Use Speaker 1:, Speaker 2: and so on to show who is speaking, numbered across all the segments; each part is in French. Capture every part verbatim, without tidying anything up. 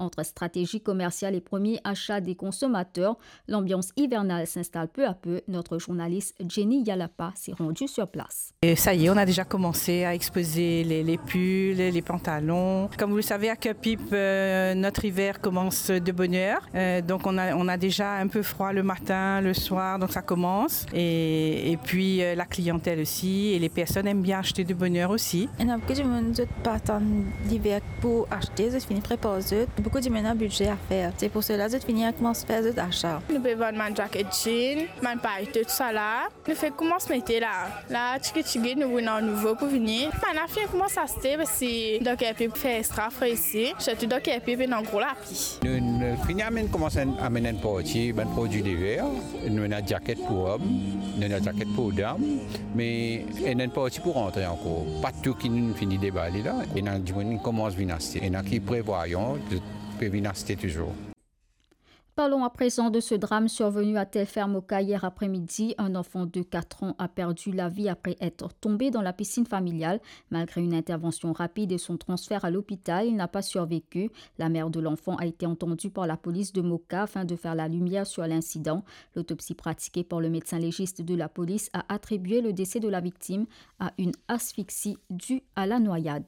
Speaker 1: entre stratégie commerciale et premier achat des consommateurs, l'ambiance hivernale s'installe peu à peu. Notre journaliste Jenny Yalapa s'est rendue sur place.
Speaker 2: Et ça y est, on a déjà commencé à exposer les, les pulls, les pantalons. Comme vous le savez, à Cup-Hip, euh, notre hiver commence de bonne heure. Euh, donc on a, on a déjà un peu froid le matin, le soir, donc ça commence. Et, et puis euh, la clientèle aussi, et les personnes aiment bien acheter de bonne heure aussi.
Speaker 3: Il y a beaucoup de monde qui partent en hiver pour acheter, ils finissent préparer. Beaucoup de monde a un budget à faire. C'est pour cela qu'ils finissent à commencer à faire des achats.
Speaker 4: Nous pouvons vendre ma jacket jean, ma paille, tout ça là. Nous faisons comment se mettre là. Là, tu sais, nous voulons un nouveau pour venir. Ma fille commence à se faire parce que donc elle peut faire extra frais ici. Surtout donc elle peut venir en gros la pie.
Speaker 5: Nous finissons commencer à amener un produit, un produit d'hiver. Nous avons une jacket pour hommes, nous avons une jacket pour dames, mais il y a un produit pour rentrer encore. Pas tout qui nous finit de déballer là. Il y a des gens qui commencent à venir acheter. Il y en a qui prévoient de venir acheter toujours.
Speaker 1: Parlons à présent de ce drame survenu à Telfermoka hier après-midi. Un enfant de quatre ans a perdu la vie après être tombé dans la piscine familiale. Malgré une intervention rapide et son transfert à l'hôpital, il n'a pas survécu. La mère de l'enfant a été entendue par la police de Moka afin de faire la lumière sur l'incident. L'autopsie pratiquée par le médecin légiste de la police a attribué le décès de la victime à une asphyxie due à la noyade.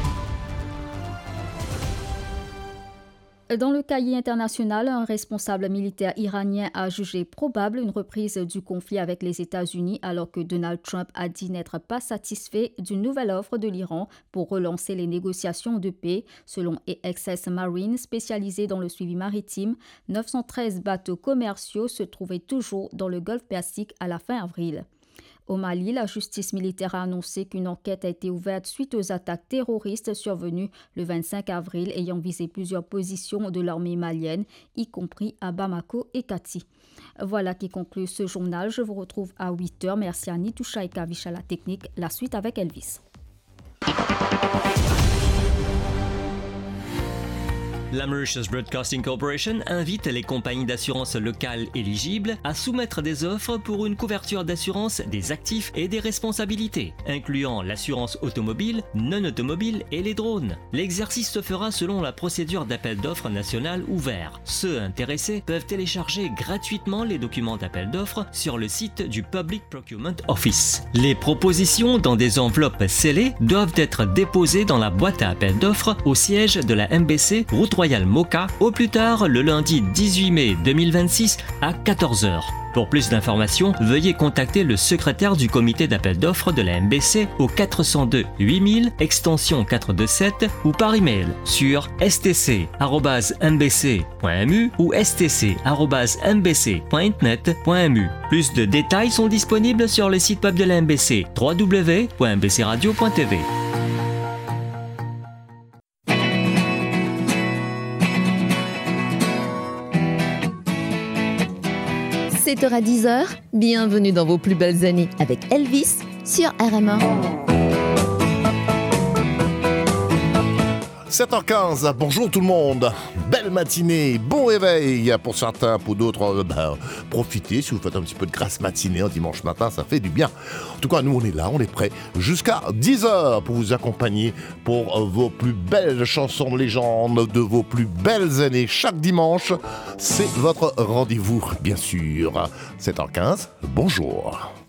Speaker 1: Dans le cahier international, un responsable militaire iranien a jugé probable une reprise du conflit avec les États-Unis alors que Donald Trump a dit n'être pas satisfait d'une nouvelle offre de l'Iran pour relancer les négociations de paix. Selon A X S Marine, spécialisé dans le suivi maritime, neuf cent treize bateaux commerciaux se trouvaient toujours dans le Golfe Persique à la fin avril. Au Mali, la justice militaire a annoncé qu'une enquête a été ouverte suite aux attaques terroristes survenues le vingt-cinq avril ayant visé plusieurs positions de l'armée malienne, y compris à Bamako et Kati. Voilà qui conclut ce journal. Je vous retrouve à huit heures. Merci à Nitoucha et Kavish à la technique. La suite avec Elvis.
Speaker 6: La Mauritius Broadcasting Corporation invite les compagnies d'assurance locales éligibles à soumettre des offres pour une couverture d'assurance des actifs et des responsabilités, incluant l'assurance automobile, non automobile et les drones. L'exercice se fera selon la procédure d'appel d'offres national ouvert. Ceux intéressés peuvent télécharger gratuitement les documents d'appel d'offres sur le site du Public Procurement Office. Les propositions dans des enveloppes scellées doivent être déposées dans la boîte à appel d'offres au siège de la M B C, route Royal Moka, au plus tard le lundi dix-huit mai deux mille vingt-six à quatorze heures. Pour plus d'informations, veuillez contacter le secrétaire du comité d'appel d'offres de la M B C au quatre zéro deux huit mille, extension quatre cent vingt-sept ou par email sur s t c arobase m b c point m u ou s t c arobase m b c point internet point m u. Plus de détails sont disponibles sur le site web de la M B C, w w w point m b c radio point t v.
Speaker 7: sept heures à dix heures, bienvenue dans vos plus belles années avec Elvis sur R M A.
Speaker 8: sept heures quinze, bonjour tout le monde, belle matinée, bon réveil pour certains, pour d'autres, ben, profitez si vous faites un petit peu de grasse matinée un dimanche matin, ça fait du bien. En tout cas, nous on est là, on est prêts jusqu'à dix heures pour vous accompagner pour vos plus belles chansons de légende, de vos plus belles années chaque dimanche. C'est votre rendez-vous, bien sûr. sept heures quinze, bonjour.